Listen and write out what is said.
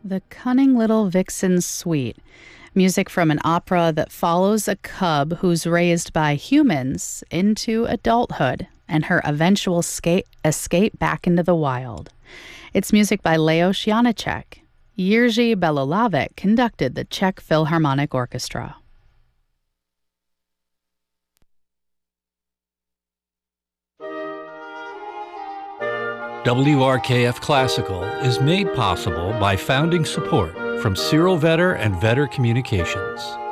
The Cunning Little Vixen's Suite, music from an opera that follows a cub who's raised by humans into adulthood and her eventual escape back into the wild. It's music by Leos Janáček. Jiří Belohlavek conducted the Czech Philharmonic Orchestra. WRKF Classical is made possible by founding support from Cyril Vetter and Vetter Communications.